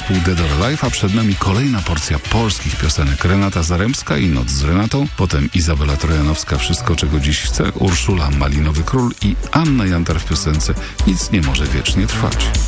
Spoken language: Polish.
zespół Dead or Alive, a przed nami kolejna porcja polskich piosenek. Renata Zaremska i Noc z Renatą, potem Izabela Trojanowska, Wszystko czego dziś chcę, Urszula, Malinowy Król i Anna Jantar w piosence Nic nie może wiecznie trwać.